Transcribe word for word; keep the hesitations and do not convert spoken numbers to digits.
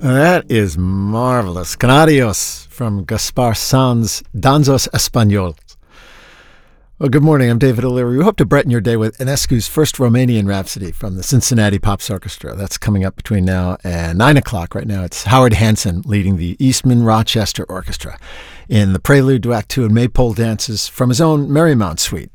That is marvelous. Canarios from Gaspar Sanz, Danzos Españols. Well, good morning. I'm David O'Leary. We hope to brighten your day with Enescu's first Romanian Rhapsody from the Cincinnati Pops Orchestra. That's coming up between now and nine o'clock. Right now, it's Howard Hansen leading the Eastman Rochester Orchestra in the prelude to Act Two and Maypole dances from his own Marymount Suite.